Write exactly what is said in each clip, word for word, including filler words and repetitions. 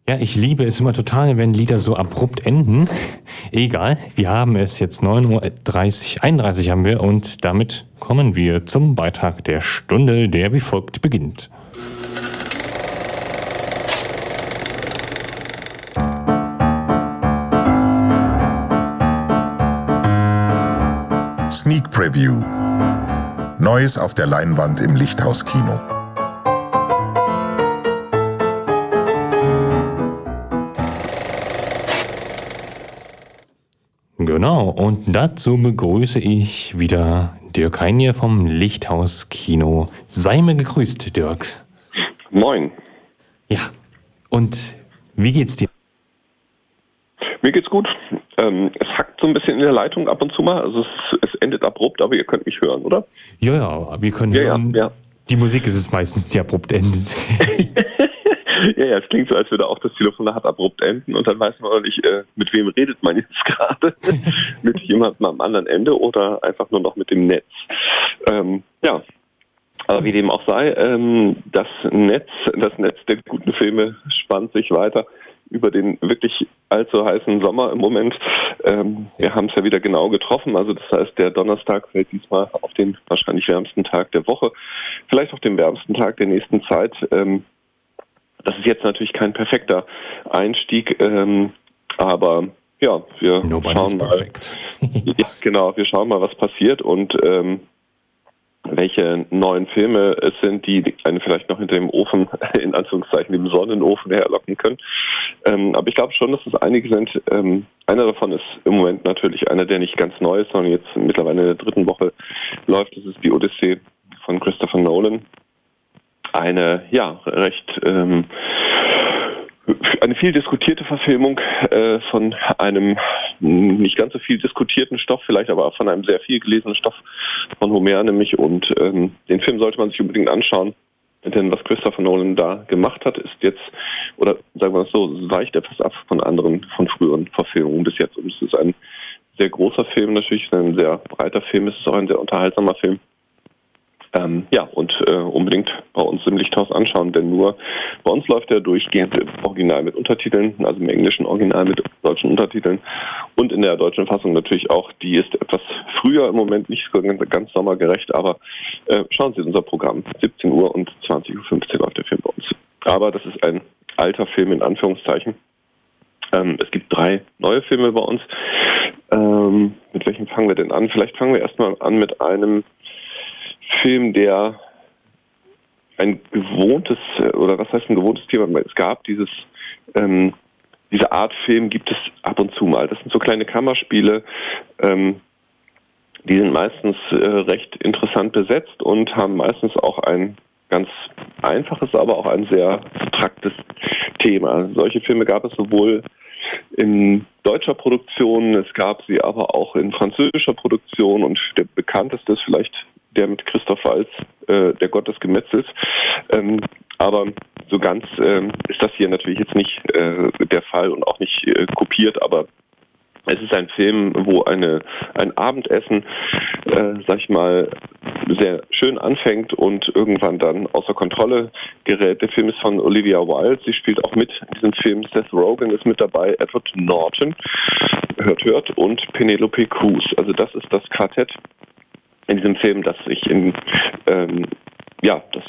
Ja, ich liebe es immer total, wenn Lieder so abrupt enden. Egal, wir haben es jetzt neun Uhr dreißig, einunddreißig haben wir und damit kommen wir zum Beitrag der Stunde, der wie folgt beginnt. Sneak Preview. Neues auf der Leinwand im Lichthaus-Kino. Genau, und dazu begrüße ich wieder Dirk Heinier vom Lichthaus-Kino. Sei mir gegrüßt, Dirk. Moin. Ja, und wie geht's dir? Mir geht's gut. Ähm, es hackt so ein bisschen in der Leitung ab und zu mal. Also es, es endet abrupt, aber ihr könnt mich hören, oder? Ja, ja, wir können ja, hören. Ja, ja. Die Musik ist es meistens, die abrupt endet. ja, ja, es klingt so, als würde auch das Telefonat abrupt enden und dann weiß man auch nicht, äh, mit wem redet man jetzt gerade. Mit jemandem am anderen Ende oder einfach nur noch mit dem Netz. Ähm, ja, aber wie dem auch sei, ähm, das Netz, das Netz der guten Filme spannt sich weiter über den wirklich allzu heißen Sommer im Moment. Ähm, wir haben es ja wieder genau getroffen, also das heißt, der Donnerstag fällt diesmal auf den wahrscheinlich wärmsten Tag der Woche, vielleicht auch den wärmsten Tag der nächsten Zeit. Ähm, das ist jetzt natürlich kein perfekter Einstieg, ähm, aber ja, wir Nobody schauen mal. ja, genau, wir schauen mal, was passiert und ähm, welche neuen Filme es sind, die einen vielleicht noch hinter dem Ofen, in Anführungszeichen dem Sonnenofen herlocken können. Ähm, aber ich glaube schon, dass es einige sind. Ähm, einer davon ist im Moment natürlich einer, der nicht ganz neu ist, sondern jetzt mittlerweile in der dritten Woche läuft. Das ist die Odyssee von Christopher Nolan. Eine, ja, recht... Ähm, eine viel diskutierte Verfilmung äh, von einem nicht ganz so viel diskutierten Stoff, vielleicht aber auch von einem sehr viel gelesenen Stoff von Homer nämlich. Und ähm, den Film sollte man sich unbedingt anschauen, denn was Christopher Nolan da gemacht hat, ist jetzt, oder sagen wir es so, weicht etwas ab von anderen, von früheren Verfilmungen bis jetzt. Und es ist ein sehr großer Film natürlich, ein sehr breiter Film, es ist auch ein sehr unterhaltsamer Film. Ähm, ja, und äh, unbedingt bei uns im Lichthaus anschauen, denn nur bei uns läuft er durchgehend im Original mit Untertiteln, also im englischen Original mit deutschen Untertiteln und in der deutschen Fassung natürlich auch. Die ist etwas früher im Moment, nicht ganz sommergerecht, aber äh, schauen Sie in unser Programm. siebzehn Uhr und zwanzig Uhr fünfzehn läuft der Film bei uns. Aber das ist ein alter Film in Anführungszeichen. Ähm, es gibt drei neue Filme bei uns. Ähm, mit welchem fangen wir denn an? Vielleicht fangen wir erstmal an mit einem Film, der ein gewohntes, oder was heißt ein gewohntes Thema? Es gab dieses, ähm, diese Art Film gibt es ab und zu mal. Das sind so kleine Kammerspiele, ähm, die sind meistens äh, recht interessant besetzt und haben meistens auch ein ganz einfaches, aber auch ein sehr abstraktes Thema. Solche Filme gab es sowohl in deutscher Produktion, es gab sie aber auch in französischer Produktion und der bekannteste ist vielleicht der mit Christoph Waltz, äh, der Gott des Gemetzels. Ähm, aber so ganz ähm, ist das hier natürlich jetzt nicht äh, der Fall und auch nicht äh, kopiert, aber es ist ein Film, wo eine ein Abendessen, äh, sag ich mal, sehr schön anfängt und irgendwann dann außer Kontrolle gerät. Der Film ist von Olivia Wilde, sie spielt auch mit in diesem Film. Seth Rogen ist mit dabei, Edward Norton, hört, hört, und Penelope Cruz. Also das ist das Quartett in diesem Film, dass sich in, ähm, ja, das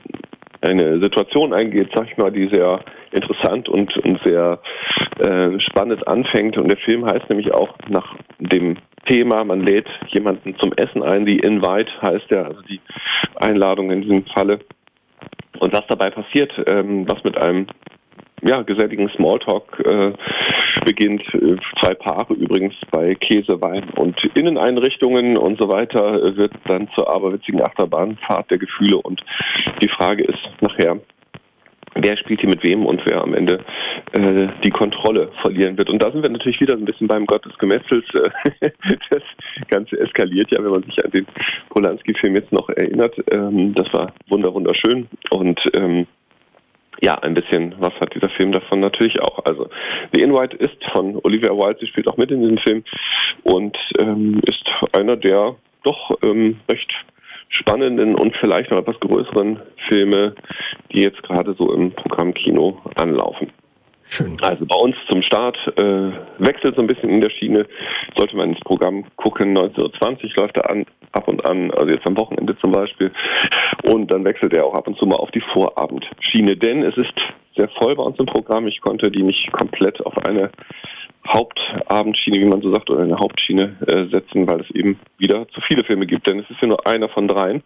eine Situation eingeht, sag ich mal, die sehr interessant und, und sehr äh, spannend anfängt. Und der Film heißt nämlich auch nach dem Thema, man lädt jemanden zum Essen ein, die Invite heißt ja, also die Einladung in diesem Falle. Und was dabei passiert, ähm, was mit einem ja, geselligen Smalltalk äh, beginnt. Zwei Paare übrigens bei Käse, Wein und Inneneinrichtungen und so weiter wird dann zur aberwitzigen Achterbahnfahrt der Gefühle und die Frage ist nachher, wer spielt hier mit wem und wer am Ende äh, die Kontrolle verlieren wird. Und da sind wir natürlich wieder so ein bisschen beim Gott des Gemetzels. Das Ganze eskaliert ja, wenn man sich an den Polanski-Film jetzt noch erinnert. Ähm, das war wunder wunderschön und ähm, ja, ein bisschen was hat dieser Film davon natürlich auch. Also The Invite ist von Olivia Wilde, sie spielt auch mit in diesem Film und ähm, ist einer der doch ähm, recht spannenden und vielleicht noch etwas größeren Filme, die jetzt gerade so im Programmkino anlaufen. Schön. Also bei uns zum Start äh, wechselt so ein bisschen in der Schiene, sollte man ins Programm gucken, neunzehn Uhr zwanzig läuft er an, ab und an, also jetzt am Wochenende zum Beispiel, und dann wechselt er auch ab und zu mal auf die Vorabendschiene, denn es ist sehr voll bei uns im Programm. Ich konnte die nicht komplett auf eine Hauptabendschiene, wie man so sagt, oder eine Hauptschiene äh, setzen, weil es eben wieder zu viele Filme gibt, denn es ist ja nur einer von dreien.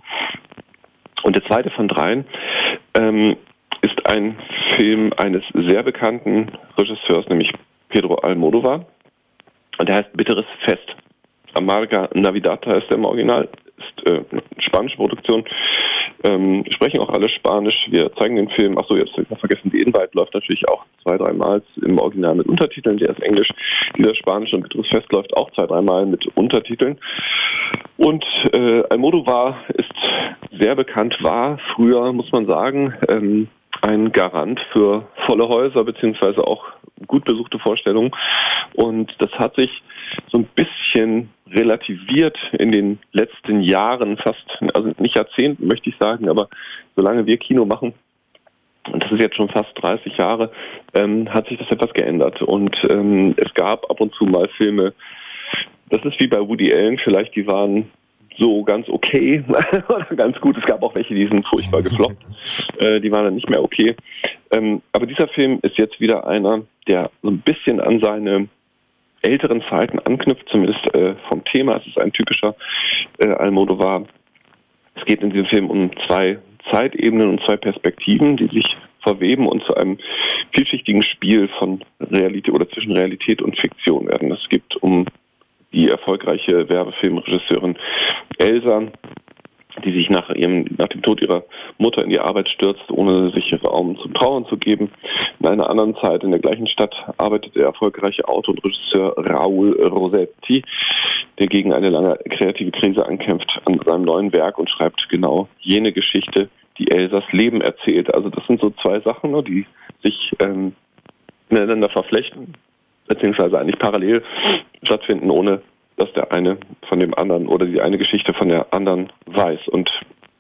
Und der zweite von dreien ähm, ist ein Film eines sehr bekannten Regisseurs, nämlich Pedro Almodóvar. Und der heißt Bitteres Fest. Amarga Navidad heißt er im Original. Ist äh, eine spanische Produktion. Ähm, sprechen auch alle Spanisch. Wir zeigen den Film. Achso, jetzt habe ich noch vergessen, die Invite läuft natürlich auch zwei, dreimal im Original mit Untertiteln. Der ist Englisch. Dieser spanische und Bitteres Fest läuft auch zwei, dreimal mit Untertiteln. Und äh, Almodóvar ist sehr bekannt, war früher, muss man sagen, ähm, ein Garant für volle Häuser beziehungsweise auch gut besuchte Vorstellungen. Und das hat sich so ein bisschen relativiert in den letzten Jahren, fast, also nicht Jahrzehnten möchte ich sagen, aber solange wir Kino machen, und das ist jetzt schon fast dreißig Jahre, ähm, hat sich das etwas geändert. Und ähm, es gab ab und zu mal Filme, das ist wie bei Woody Allen, vielleicht die waren so ganz okay oder ganz gut. Es gab auch welche, die sind furchtbar gefloppt. Äh, die waren dann nicht mehr okay. Ähm, aber dieser Film ist jetzt wieder einer, der so ein bisschen an seine älteren Zeiten anknüpft, zumindest äh, vom Thema. Es ist ein typischer äh, Almodóvar. Es geht in diesem Film um zwei Zeitebenen und zwei Perspektiven, die sich verweben und zu einem vielschichtigen Spiel von Realität oder zwischen Realität und Fiktion werden. Es geht um die erfolgreiche Werbefilmregisseurin Elsa, die sich nach ihrem, nach dem Tod ihrer Mutter in die Arbeit stürzt, ohne sich Raum zum Trauern zu geben. In einer anderen Zeit in der gleichen Stadt arbeitet der erfolgreiche Autor und Regisseur Raoul Rossetti, der gegen eine lange kreative Krise ankämpft an seinem neuen Werk und schreibt genau jene Geschichte, die Elsas Leben erzählt. Also das sind so zwei Sachen, die sich ähm, ineinander verflechten, beziehungsweise eigentlich parallel stattfinden, ohne dass der eine von dem anderen oder die eine Geschichte von der anderen weiß. Und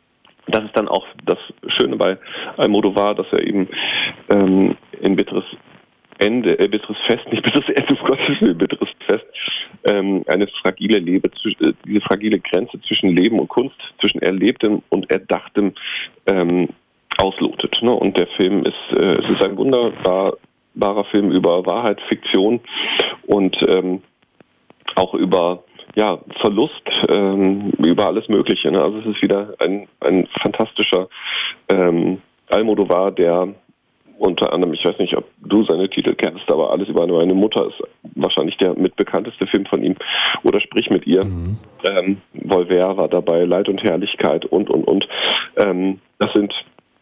das ist dann auch das Schöne bei Almodóvar, dass er eben ähm, in Bitteres Ende, äh, Bitteres Fest, nicht Bitteres Ende, um Gottes Willen, Bitteres Fest, ähm, eine fragile Lebe, äh, diese fragile Grenze zwischen Leben und Kunst, zwischen Erlebtem und Erdachtem ähm, auslotet. Ne? Und der Film ist, äh, es ist ein wunderbarer Film über Wahrheit, Fiktion und ähm, auch über ja, Verlust, ähm, über alles Mögliche. Ne? Also es ist wieder ein, ein fantastischer ähm, Almodóvar, der unter anderem, ich weiß nicht, ob du seine Titel kennst, aber Alles über meine Mutter ist wahrscheinlich der mitbekannteste Film von ihm. Oder Sprich mit ihr. Mhm. Ähm, Volver war dabei, Leid und Herrlichkeit und, und, und. Ähm, das sind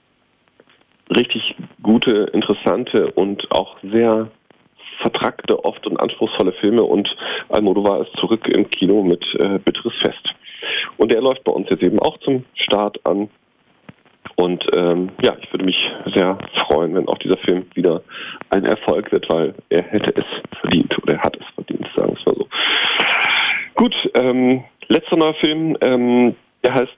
richtig gute, interessante und auch sehr vertrackte, oft und anspruchsvolle Filme, und Almodóvar ist zurück im Kino mit äh, Bitteres Fest. Und der läuft bei uns jetzt eben auch zum Start an. Und ähm, ja, ich würde mich sehr freuen, wenn auch dieser Film wieder ein Erfolg wird, weil er hätte es verdient oder er hat es verdient, sagen wir es mal so. Gut, ähm, letzter neuer Film, ähm, der heißt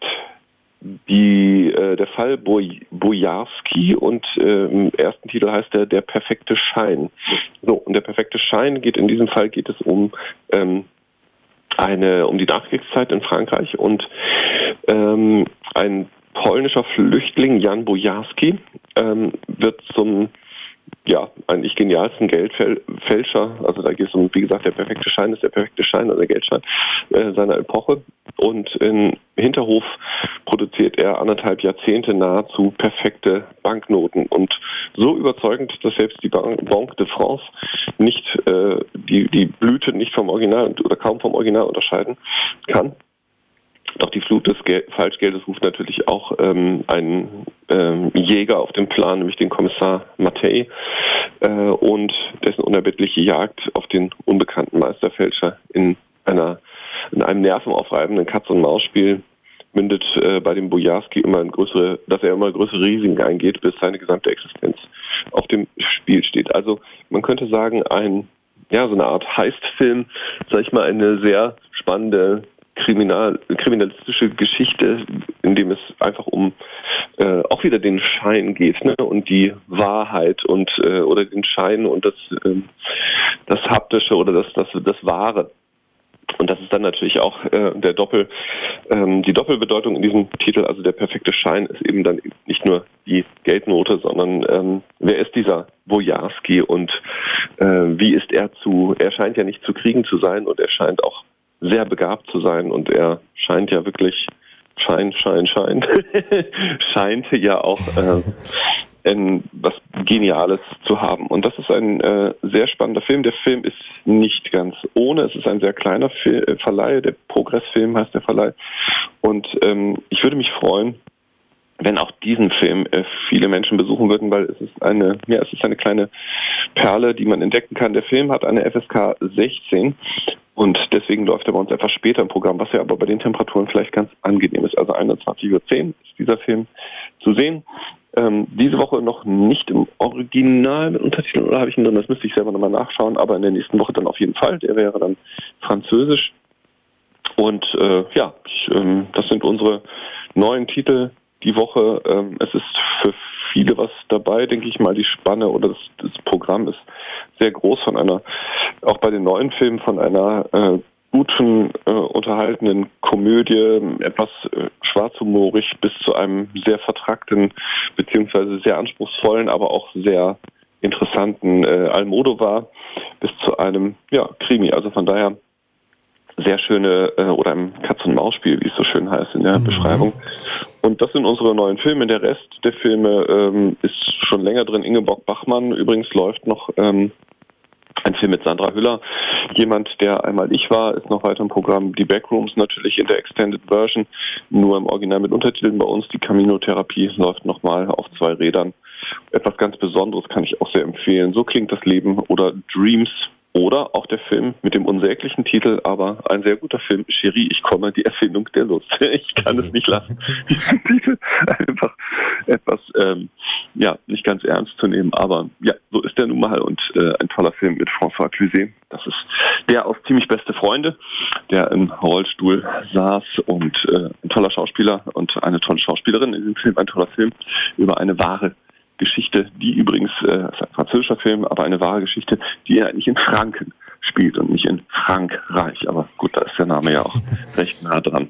Die, äh, der Fall Boj- Bojarski und äh, im ersten Titel heißt er Der perfekte Schein. So, und der perfekte Schein geht in diesem Fall geht es um ähm, eine um die Nachkriegszeit in Frankreich und ähm, ein polnischer Flüchtling, Jan Bojarski, ähm, wird zum ja, eigentlich genialsten Geldfälscher, also da geht es um, wie gesagt, der perfekte Schein ist der perfekte Schein, also der Geldschein äh, seiner Epoche, und im Hinterhof produziert er anderthalb Jahrzehnte nahezu perfekte Banknoten und so überzeugend, dass selbst die Ban- Banque de France nicht äh, die, die Blüte nicht vom Original oder kaum vom Original unterscheiden kann. Doch die Flut des Gel- Falschgeldes ruft natürlich auch ähm, einen ähm, Jäger auf den Plan, nämlich den Kommissar Mattei, äh, und dessen unerbittliche Jagd auf den unbekannten Meisterfälscher in einer in einem nervenaufreibenden Katz-und-Maus-Spiel mündet äh, bei dem Bojarski immer in größere, dass er immer größere Risiken eingeht, bis seine gesamte Existenz auf dem Spiel steht. Also man könnte sagen, ein ja so eine Art Heist-Film, sag ich mal, eine sehr spannende kriminal, kriminalistische Geschichte, in dem es einfach um äh, auch wieder den Schein geht, ne? Und die Wahrheit und äh, oder den Schein und das äh, das Haptische oder das das das Wahre. Und das ist dann natürlich auch äh, der Doppel, ähm, die Doppelbedeutung in diesem Titel, also der perfekte Schein ist eben dann nicht nur die Geldnote, sondern ähm, wer ist dieser Wojarski und äh, wie ist er zu, er scheint ja nicht zu kriegen zu sein und er scheint auch sehr begabt zu sein und er scheint ja wirklich, Schein, Schein, Schein, scheint ja auch äh, ein, was Geniales zu haben. Und das ist ein äh, sehr spannender Film. Der Film ist nicht ganz ohne. Es ist ein sehr kleiner Fil- äh, Verleih. Der Progress-Film heißt der Verleih. Und ähm, ich würde mich freuen, wenn auch diesen Film äh, viele Menschen besuchen würden, weil es ist eine, ja, es ist eine kleine Perle, die man entdecken kann. Der Film hat eine F S K sechzehn und deswegen läuft er bei uns etwas später im Programm, was ja aber bei den Temperaturen vielleicht ganz angenehm ist. Also einundzwanzig Uhr zehn ist dieser Film zu sehen. Ähm, diese Woche noch nicht im Original mit Untertiteln, oder habe ich ihn drin? Das müsste ich selber nochmal nachschauen, aber in der nächsten Woche dann auf jeden Fall. Der wäre dann französisch. Und äh, ja, ich, ähm, das sind unsere neuen Titel die Woche. Ähm, es ist für viele was dabei, denke ich mal. Die Spanne oder das, das Programm ist sehr groß von einer, auch bei den neuen Filmen, von einer äh, guten, äh, unterhaltenden Komödie, etwas äh, schwarzhumorig bis zu einem sehr vertrackten, beziehungsweise sehr anspruchsvollen, aber auch sehr interessanten äh, Almodovar bis zu einem, ja, Krimi. Also von daher sehr schöne, äh, oder ein Katz-und-Maus-Spiel, wie es so schön heißt in der mhm. Beschreibung. Und das sind unsere neuen Filme. Der Rest der Filme ähm, ist schon länger drin. Ingeborg Bachmann übrigens läuft noch ähm, ein Film mit Sandra Hüller. Jemand, der einmal ich war, ist noch weiter im Programm. Die Backrooms natürlich in der Extended Version, nur im Original mit Untertiteln bei uns. Die Camino-Therapie läuft nochmal auf zwei Rädern. Etwas ganz Besonderes kann ich auch sehr empfehlen. So klingt das Leben oder Dreams. Oder auch der Film mit dem unsäglichen Titel, aber ein sehr guter Film, Cherie, ich komme, die Erfindung der Lust. Ich kann es nicht lassen, diesen Titel einfach etwas, ähm, ja, nicht ganz ernst zu nehmen, aber ja, so ist der nun mal und äh, ein toller Film mit François Cluzet. Das ist der aus Ziemlich beste Freunde, der im Rollstuhl saß und äh, ein toller Schauspieler und eine tolle Schauspielerin in diesem Film, ein toller Film über eine wahre Geschichte, die übrigens, äh, ist ein französischer Film, aber eine wahre Geschichte, die eigentlich in Franken spielt und nicht in Frankreich. Aber gut, da ist der Name ja auch recht nah dran.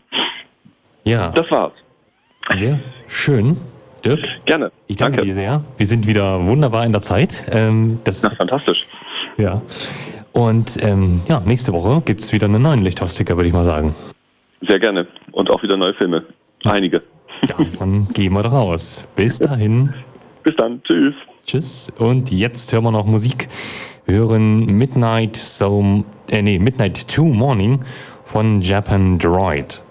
Ja. Das war's. Sehr schön. Dirk? Gerne. Ich danke, danke dir sehr. Wir sind wieder wunderbar in der Zeit. Ähm, das ist fantastisch. Ja. Und ähm, ja, nächste Woche gibt es wieder einen neuen Lichthaus-Ticker, würde ich mal sagen. Sehr gerne. Und auch wieder neue Filme. Einige. Davon gehen wir raus. Bis dahin. Bis dann. Tschüss. Tschüss. Und jetzt hören wir noch Musik. Wir hören Midnight So, äh, nee, Midnight to Morning von Japan Droid.